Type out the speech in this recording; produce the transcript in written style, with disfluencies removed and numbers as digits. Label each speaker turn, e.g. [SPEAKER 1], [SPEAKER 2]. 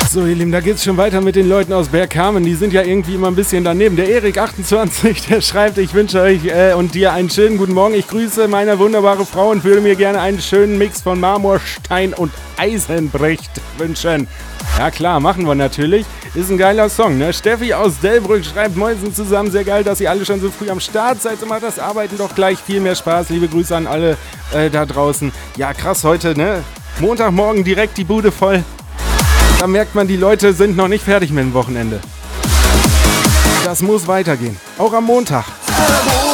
[SPEAKER 1] So, ihr Lieben, da geht's schon weiter mit den Leuten aus Bergkamen. Die sind ja irgendwie immer ein bisschen daneben. Der Erik28, der schreibt, ich wünsche euch und dir einen schönen guten Morgen. Ich grüße meine wunderbare Frau und würde mir gerne einen schönen Mix von Marmor, Stein und Eisenbrecht wünschen. Ja klar, machen wir natürlich. Ist ein geiler Song, ne? Steffi aus Delbrück schreibt, Mäusen zusammen, sehr geil, dass ihr alle schon so früh am Start seid. Macht das Arbeiten doch gleich viel mehr Spaß. Liebe Grüße an alle da draußen. Ja, krass heute, ne? Montagmorgen direkt die Bude voll. Da merkt man, die Leute sind noch nicht fertig mit dem Wochenende. Das muss weitergehen. Auch am Montag.